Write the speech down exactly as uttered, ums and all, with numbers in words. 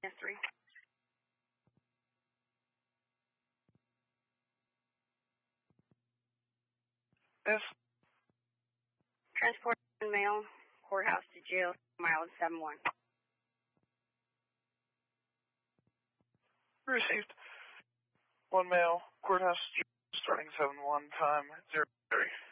Yes, three. Yes. Transport mail, courthouse to jail, mileage seven one. Received. One mail, courthouse, starting seven one, time zero three.